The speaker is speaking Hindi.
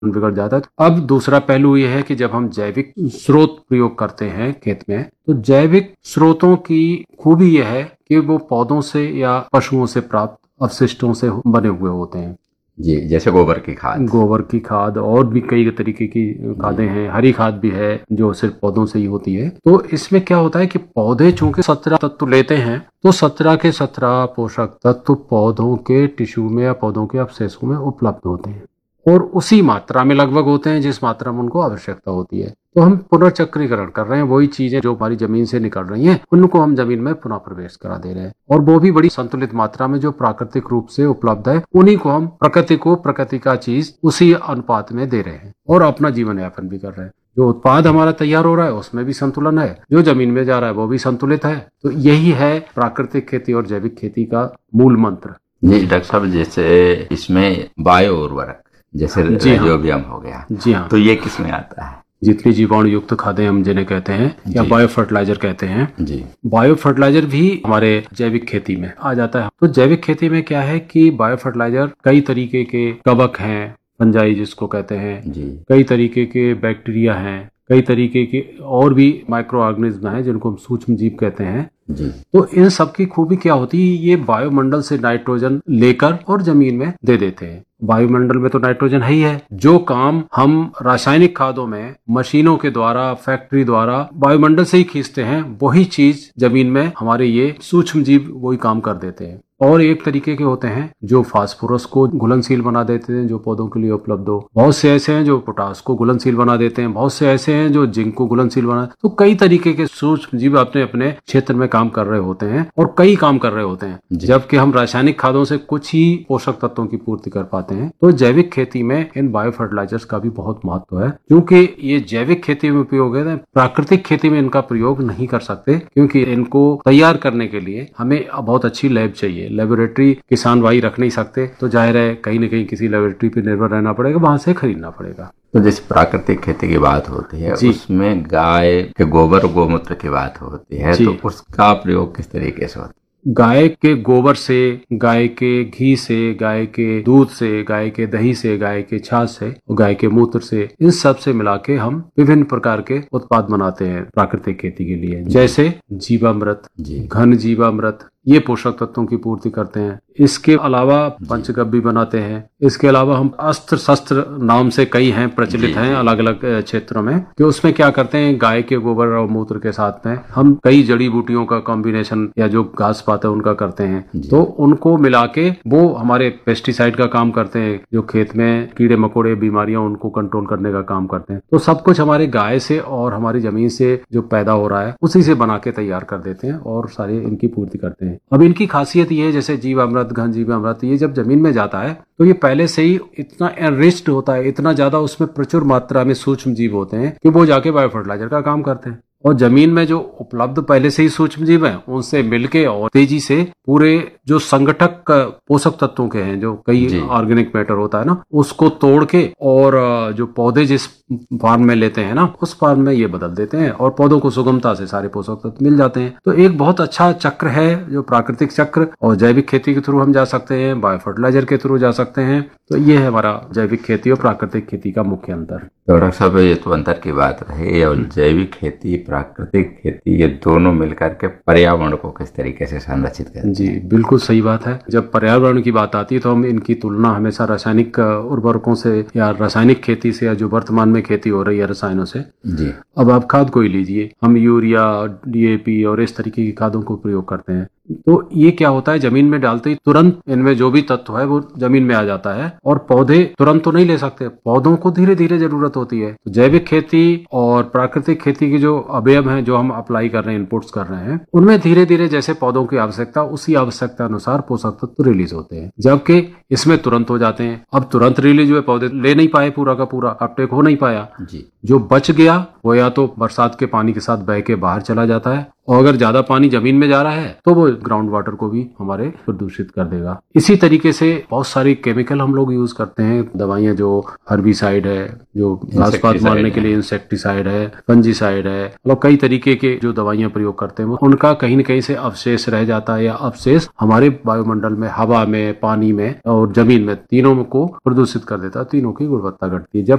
बिगड़ जाता है। अब दूसरा पहलू यह है कि जब हम जैविक स्रोत प्रयोग करते हैं खेत में, तो जैविक स्रोतों की खूबी यह है कि वो पौधों से या पशुओं से प्राप्त अवशिष्टों से बने हुए होते हैं। जी, जैसे गोबर की खाद और भी कई तरीके की खादें हैं, हरी खाद भी है जो सिर्फ पौधों से ही होती है। तो इसमें क्या होता है कि पौधे चूंकि 17 तत्व लेते हैं, तो 17 के 17 पोषक तत्व पौधों के टिश्यू में या पौधों के अवशेषों में उपलब्ध होते हैं और उसी मात्रा में लगभग होते हैं जिस मात्रा में उनको आवश्यकता होती है। तो हम पुनर्चक्रीकरण कर रहे हैं, वही चीजें जो हमारी जमीन से निकल रही हैं उनको हम जमीन में पुनः प्रवेश करा दे रहे हैं, और वो भी बड़ी संतुलित मात्रा में जो प्राकृतिक रूप से उपलब्ध है, उन्हीं को हम प्रकृति का चीज उसी अनुपात में दे रहे हैं और अपना जीवन यापन भी कर रहे हैं। जो उत्पाद हमारा तैयार हो रहा है उसमें भी संतुलन है, जो जमीन में जा रहा है वो भी संतुलित है। तो यही है प्राकृतिक खेती और जैविक खेती का मूल मंत्र। जी डॉक्टर साहब, जैसे इसमें बायो उर्वरक जैसे राइजोबियम हो गया, जी हाँ, तो ये किसमें आता है? जितनी जीवाणु युक्त खादें हम जिन्हें कहते हैं या बायो फर्टिलाइजर कहते हैं जी, बायो फर्टिलाइजर भी हमारे जैविक खेती में आ जाता है। तो जैविक खेती में क्या है कि बायो फर्टिलाइजर कई तरीके के कवक हैं, फंजाई जिसको कहते हैं जी, कई तरीके के बैक्टीरिया हैं, कई तरीके के और भी माइक्रो ऑर्गेनिज्म हैं जिनको हम सूक्ष्म जीव कहते हैं जी। तो इन सब की खूबी क्या होती है, ये वायुमंडल से नाइट्रोजन लेकर और जमीन में दे देते हैं। वायुमंडल में तो नाइट्रोजन है ही है, जो काम हम रासायनिक खादों में मशीनों के द्वारा फैक्ट्री द्वारा वायुमंडल से ही खींचते हैं, वही चीज जमीन में हमारे ये सूक्ष्म जीव वही काम कर देते हैं। और एक तरीके के होते हैं जो फास्फोरस को घुलनशील बना देते हैं जो पौधों के लिए उपलब्ध हो, बहुत से ऐसे हैं जो पोटास को घुलनशील बना देते हैं, बहुत से ऐसे हैं जो जिंक को घुलनशील बना। तो कई तरीके के सूक्ष्म जीव अपने अपने क्षेत्र में काम कर रहे होते हैं और कई काम कर रहे होते हैं, जबकि हम रासायनिक खादों से कुछ ही पोषक तत्वों की पूर्ति कर पाते हैं। तो जैविक खेती में इन बायो फर्टिलाइजर्स का भी बहुत महत्व है, क्योंकि ये जैविक खेती में उपयोग है, प्राकृतिक खेती में इनका प्रयोग नहीं कर सकते, क्योंकि इनको तैयार करने के लिए हमें बहुत अच्छी लैब चाहिए। लेबोरेटरी किसान भाई रख नहीं सकते, तो जाहिर है कहीं न कहीं किसी लेबोरेटरी पे निर्भर रहना पड़ेगा, वहां से खरीदना पड़ेगा। तो जैसे प्राकृतिक खेती की बात होती है, उसमें गाय के गोबर गोमूत्र की बात होती है, तो उसका प्रयोग किस तरीके से होता है? गाय के गोबर से, गाय के घी से, गाय के दूध से, गाय के दही से, गाय के छाछ से और गाय के मूत्र से, इन सब से मिला के हम विभिन्न प्रकार के उत्पाद बनाते हैं प्राकृतिक खेती के लिए। जैसे जीवामृत, घन जीवामृत, ये पोषक तत्वों की पूर्ति करते हैं। इसके अलावा पंचगव्य बनाते हैं। इसके अलावा हम अस्त्र शस्त्र नाम से कई हैं, प्रचलित हैं अलग अलग क्षेत्रों में, कि उसमें क्या करते हैं, गाय के गोबर और मूत्र के साथ में हम कई जड़ी बूटियों का कॉम्बिनेशन या जो घास पात है उनका करते हैं, तो उनको मिला के वो हमारे पेस्टिसाइड का काम करते हैं, जो खेत में कीड़े मकोड़े बीमारियां उनको कंट्रोल करने का काम करते हैं। तो सब कुछ हमारे गाय से और हमारी जमीन से जो पैदा हो रहा है उसी से बना के तैयार कर देते हैं और सारे इनकी पूर्ति करते हैं। अब इनकी खासियत ये है, जैसे जीवामृत, घन जीवामृत, ये जब जमीन में जाता है तो ये पहले से ही इतना एनरिच्ड होता है, इतना ज्यादा उसमें प्रचुर मात्रा में सूक्ष्म जीव होते हैं कि वो जाके बायो फर्टिलाइजर का काम करते हैं। और जमीन में जो उपलब्ध पहले से ही सूक्ष्म जीव हैं उनसे मिलके और तेजी से पूरे जो संगठक पोषक तत्वों के हैं, जो कई ऑर्गेनिक मैटर होता है ना, उसको तोड़ के और जो पौधे जिस फार्म में लेते हैं ना, उस फार्म में ये बदल देते हैं और पौधों को सुगमता से सारे पोषक तत्व मिल जाते हैं। तो एक बहुत अच्छा चक्र है जो प्राकृतिक चक्र, और जैविक खेती के थ्रू हम जा सकते हैं, बायो फर्टिलाइजर के थ्रू जा सकते हैं। तो ये है हमारा जैविक खेती और प्राकृतिक खेती का मुख्य अंतर। तो डॉक्टर साहब, ये तो अंतर की बात रही, और जैविक खेती प्राकृतिक खेती ये दोनों मिलकर के पर्यावरण को किस तरीके से संरक्षित करें? जी बिल्कुल सही बात है। जब पर्यावरण की बात आती है तो हम इनकी तुलना हमेशा रासायनिक उर्वरकों से या रासायनिक खेती से, या जो वर्तमान में खेती हो रही है रसायनों से। जी। अब आप खाद को ही लीजिए, हम यूरिया, डीएपी और इस तरीके की खादों को प्रयोग करते हैं, तो ये क्या होता है, जमीन में डालते ही तुरंत इनमें जो भी तत्व है वो जमीन में आ जाता है, और पौधे तुरंत तो नहीं ले सकते, पौधों को धीरे धीरे जरूरत होती है। तो जैविक खेती और प्राकृतिक खेती की जो अवयव हैं, जो हम अप्लाई कर रहे हैं, इनपुट्स कर रहे हैं, उनमें धीरे धीरे जैसे पौधों की आवश्यकता, उसी आवश्यकता अनुसार पोषक तत्व रिलीज होते हैं, जबकि इसमें तुरंत हो जाते हैं। अब तुरंत रिलीज हुए, पौधे ले नहीं पाए, पूरा का पूरा अपटेक हो नहीं पाया, जो बच गया वो या तो बरसात के पानी के साथ बह के बाहर चला जाता है, और अगर ज्यादा पानी जमीन में जा रहा है तो वो ग्राउंड वाटर को भी हमारे प्रदूषित कर देगा। इसी तरीके से बहुत सारी केमिकल हम लोग यूज करते हैं, दवाइयां जो हर्बिसाइड है, जो घास पात मारने के लिए इंसेक्टिसाइड है, फंजीसाइड है, मतलब कई तरीके के जो दवाइयां प्रयोग करते हैं उनका कहीं न कहीं से अवशेष रह जाता है, या अवशेष हमारे वायुमंडल में, हवा में, पानी में और जमीन में, तीनों को प्रदूषित कर देता है, तीनों की गुणवत्ता घटती है। जब